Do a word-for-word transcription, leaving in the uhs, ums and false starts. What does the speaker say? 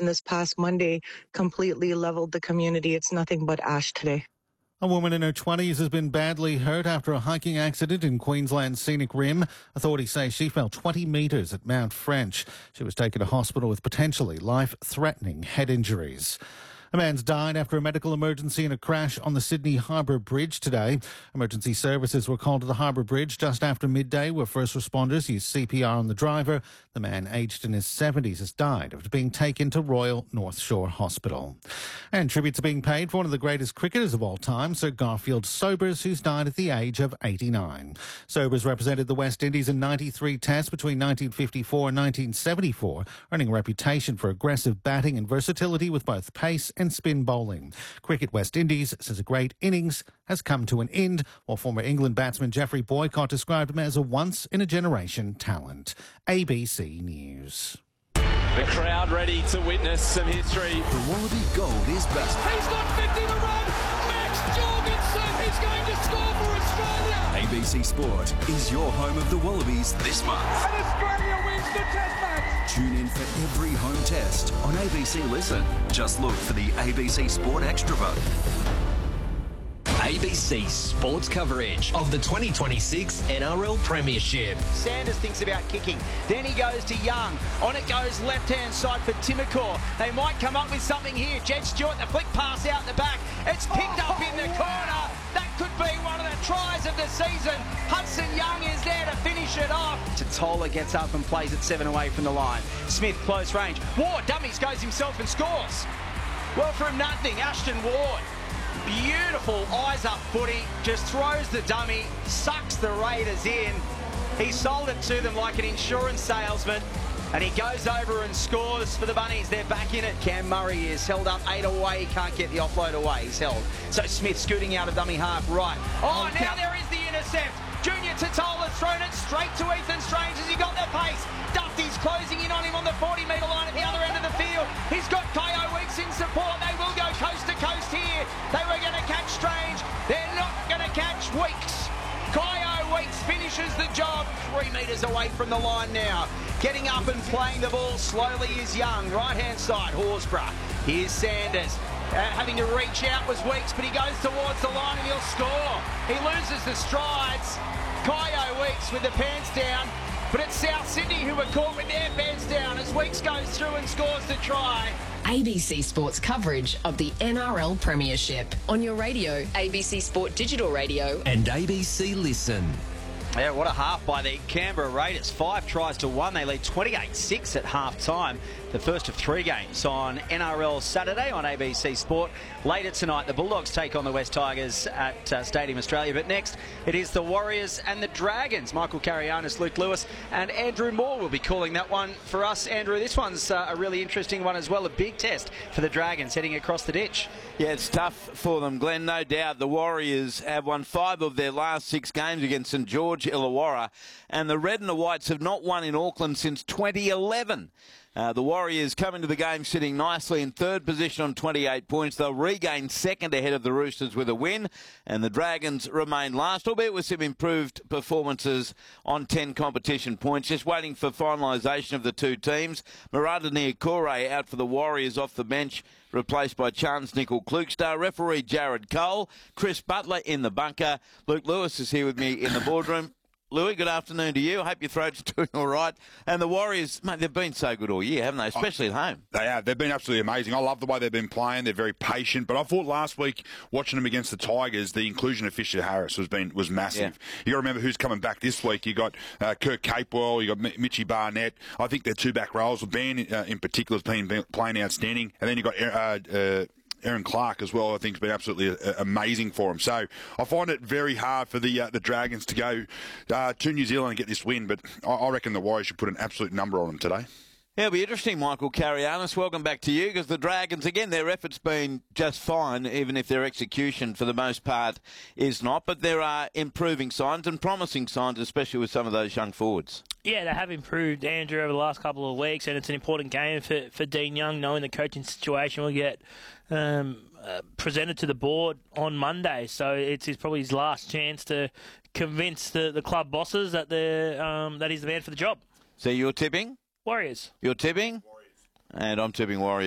happened this past Monday completely leveled the community. It's nothing but ash today. A woman in her twenties has been badly hurt after a hiking accident in Queensland's Scenic Rim. Authorities say she fell twenty metres at Mount French. She was taken to hospital with potentially life-threatening head injuries. A man's died after a medical emergency in a crash on the Sydney Harbour Bridge today. Emergency services were called to the Harbour Bridge just after midday, where first responders used C P R on the driver. The man, aged in his seventies, has died after being taken to Royal North Shore Hospital. And tributes are being paid for one of the greatest cricketers of all time, Sir Garfield Sobers, who's died at the age of eighty-nine. Sobers represented the West Indies in ninety-three tests between nineteen fifty-four and nineteen seventy-four, earning a reputation for aggressive batting and versatility with both pace and and spin bowling. Cricket West Indies says a great innings has come to an end, while former England batsman Geoffrey Boycott described him as a once-in-a-generation talent. A B C News. The crowd ready to witness some history. The Wallaby Gold is back. He's got fifty to run. Max Jorgensen is going to score for Australia. A B C Sport is your home of the Wallabies this month. And Australia wins the Test match. Tune in for every home test on A B C Listen. Just look for the A B C Sport Extra vote. A B C Sports coverage of the twenty twenty-six N R L Premiership. Sanders thinks about kicking. Then he goes to Young. On it goes left-hand side for Timokor. They might come up with something here. Jed Stewart, the flick pass out the back. It's picked up in the corner. That could be one of the tries of the season. Hudson Young is there to finish it off. Totola gets up and plays it seven away from the line. Smith, close range. Ward, dummies, goes himself and scores. Well, from nothing, Ashton Ward. Beautiful eyes up footy, just throws the dummy, sucks the Raiders in. He sold it to them like an insurance salesman, and he goes over and scores for the Bunnies. They're back in it. Cam Murray is held up eight away. He can't get the offload away. He's held. So Smith scooting out of dummy half right. Oh, now there is the intercept. Junior Totola's thrown it straight to Ethan Strange as he got the pace. Duffy's closing in on him on the forty metre line at the other end of the field. He's got Kyo Weeks in support. They will go coast to coast here. They were going to catch Strange. They're not going to catch Weeks. Kyo Weeks finishes the job. Three metres away from the line now. Getting up and playing the ball slowly is Young. Right-hand side, Horsburgh. Here's Sanders. Uh, having to reach out was Weeks, but he goes towards the line and he'll score. He loses the strides. Kyo Weeks with the pants down, but it's South Sydney who were caught with their pants down as Weeks goes through and scores the try. A B C Sports coverage of the N R L Premiership on your radio, A B C Sport Digital Radio and A B C Listen. Yeah, what a half by the Canberra Raiders. Five tries to one. They lead twenty-eight six at half-time. The first of three games on N R L Saturday on A B C Sport. Later tonight, the Bulldogs take on the West Tigers at uh, Stadium Australia. But next, it is the Warriors and the Dragons. Michael Carianis, Luke Lewis and Andrew Moore will be calling that one for us. Andrew, this one's uh, a really interesting one as well. A big test for the Dragons heading across the ditch. Yeah, it's tough for them, Glenn, no doubt. The Warriors have won five of their last six games against St George Illawarra, and the Red and the Whites have not won in Auckland since twenty eleven. Uh, the Warriors come into the game sitting nicely in third position on twenty-eight points. They'll regain second ahead of the Roosters with a win, and the Dragons remain last, albeit with some improved performances on ten competition points. Just waiting for finalisation of the two teams. Murata Niokore out for the Warriors off the bench, replaced by Chance Nickel Klukestar. Referee Jared Cole. Chris Butler in the bunker. Luke Lewis is here with me in the boardroom. Louis, good afternoon to you. I hope your throat's doing all right. And the Warriors, mate, they've been so good all year, haven't they? Especially at home. They have. They've been absolutely amazing. I love the way they've been playing. They're very patient. But I thought last week, watching them against the Tigers, the inclusion of Fisher Harris was been was massive. Yeah. You got to remember who's coming back this week. You got uh, Kirk Capewell. You got M- Mitchie Barnett. I think their two back roles, Ben uh, in particular, has been playing outstanding. And then you got uh, uh, Aaron Clark as well, I think, has been absolutely uh, amazing for him. So I find it very hard for the uh, the Dragons to go uh, to New Zealand and get this win, but I, I reckon the Warriors should put an absolute number on them today. Yeah, it'll be interesting, Michael Carianis. Welcome back to you, because the Dragons, again, their effort's been just fine, even if their execution, for the most part, is not. But there are improving signs and promising signs, especially with some of those young forwards. Yeah, they have improved, Andrew, over the last couple of weeks, and it's an important game for, for Dean Young, knowing the coaching situation will get um, uh, presented to the board on Monday. So it's his, probably his last chance to convince the, the club bosses that, they're, um, that he's the man for the job. So you're tipping? Warriors. You're tipping? Warriors. And I'm tipping Warriors.